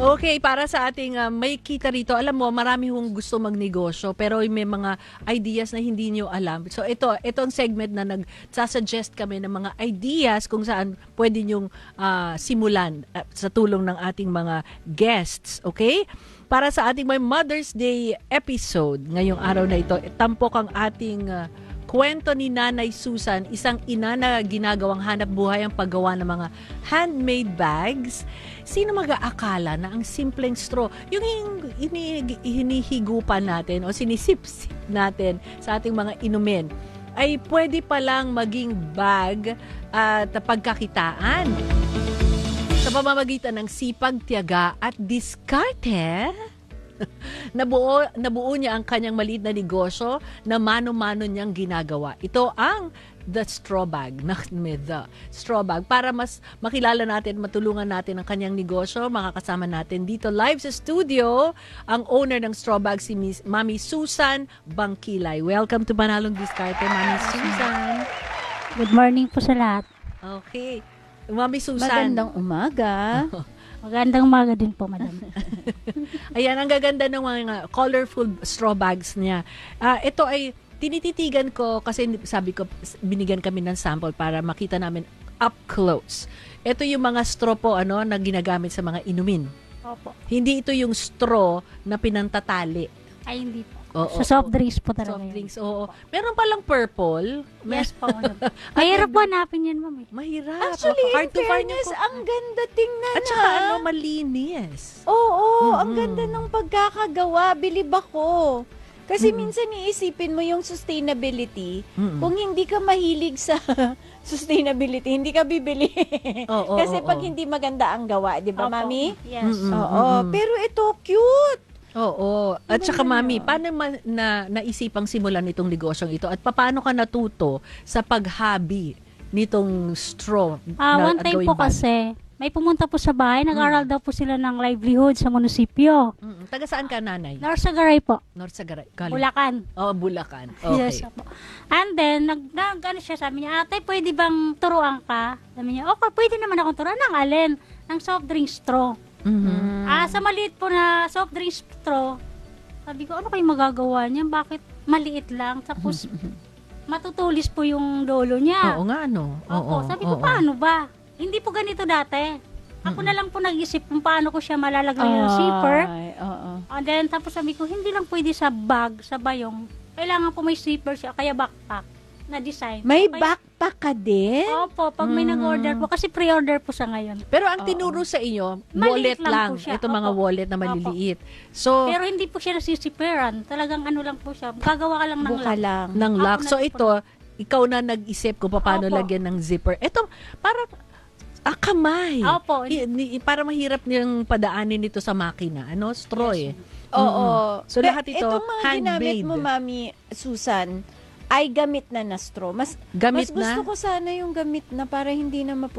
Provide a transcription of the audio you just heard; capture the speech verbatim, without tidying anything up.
Okay, para sa ating ah, may kita rito, alam mo, marami hong gusto magnegosyo pero may mga ideas na hindi nyo alam. So ito, itong segment na nagsasuggest kami ng mga ideas kung saan pwede nyong ah, simulan ah, sa tulong ng ating mga guests. Okay? Para sa ating may Mother's Day episode ngayong araw na ito, tampok ang ating ah, kwento ni Nanay Susan, isang ina na ginagawang hanap buhay ang paggawa ng mga handmade bags. Sino mag-aakala na ang simpleng straw, yung hini- hinihigupan natin o sinisip-sip natin sa ating mga inumin, ay pwede palang maging bag at pagkakitaan sa pamamagitan ng sipag, tiyaga at diskarte. Nabuo, nabuo niya ang kanyang maliit na negosyo na mano-mano niyang ginagawa. Ito ang The Straw Bag, not the Straw Bag. Para mas makilala natin, matulungan natin ang kanyang negosyo, makakasama natin dito live sa studio ang owner ng Straw Bag, si Miss Mami Susan Bangkilay. Welcome to Banalong Diskarte, Mami Susan. Good morning po sa lahat. Okay. Mami Susan. Magandang umaga. Magandang umaga din po, madam. Ayan, ang gaganda ng mga colorful straw bags niya. Ah, ito ay tinititigan ko kasi sabi ko, binigyan kami ng sample para makita namin up close. Ito yung mga straw po ano, na ginagamit sa mga inumin. Opo. Hindi ito yung straw na pinantatali. Ay, hindi po. Oo, Sa soft drinks po talaga soft yun. drinks, oo. Meron palang purple. Yes po, madam. Mahirap po hanapin yan, ma'am. Mahirap. Actually, Hard in to find fairness, yung- ang ganda tingnan At saka ha. ano, malinis. Oo, ang Mm-mm. ganda ng pagkakagawa. Bilib ako. Kasi Mm-mm. minsan iisipin mo yung sustainability. Mm-mm. Kung hindi ka mahilig sa sustainability, hindi ka bibili. Oo, Kasi oo, pag oo. hindi maganda ang gawa, di ba, Opo. Mami? Yes. Mm-mm. Oo, Mm-mm. pero ito, cute. Oo. At saka mami, paano ma- na naisipang simulan nitong negosyong ito? At paano ka natuto sa paghabi nitong straw Ah, na one time gawing po bag? kasi, may pumunta po sa bahay, nag-aral daw po sila ng livelihood sa munisipyo. Mm, taga saan ka, nanay? Narsagaray po, North Sagaray. Galing. Bulacan. Oh, Bulacan. Okay. Yes po. And then, nag, nag ano siya, sabi niya, ate, pwede bang turuan ka? Sabi niya, okay, pwede naman akong turuan. Ng alin? Ng soft drink straw. Mhm. Ah, sa maliit po na soft drink straw, sabi ko, ano kayo magagawa niya? Bakit maliit lang? Tapos, matutulis po yung lolo niya. Oo nga, no? Opo, Oo, sabi ko, oo. paano ba? Hindi po ganito dati. Ako na lang po nag-isip kung paano ko siya malalagay ng zipper. Ay, oo. And then, tapos sabi ko, hindi lang pwede sa bag, sa bayong. Kailangan po may zipper siya, kaya backpack na design. May Kaya- backpack ka din? Opo, pag may Mm. nag-order po, kasi pre-order po sa ngayon. Pero ang tinuro sa inyo, wallet Maliit lang lang. po siya. Ito mga Opo. wallet na maliliit. So, Pero hindi po siya nasisiperan. Talagang ano lang po siya. Gagawa ka lang ng Buka lock. lang. ng Ako lock. na So po ito, ikaw na nag-isip kung paano Opo. lagyan ng zipper. Ito, para, ah, kamay. Opo. I- ni- para mahirap niyang padaanin nito sa makina. Ano? Straw eh. Oo. Mm-mm. So, Pe- lahat ito, itong mga ginamit handmade. mo, Mami Susan, ay gamit na na straw. Mas, Gamit mas gusto na? ko sana yung gamit na para hindi na mapu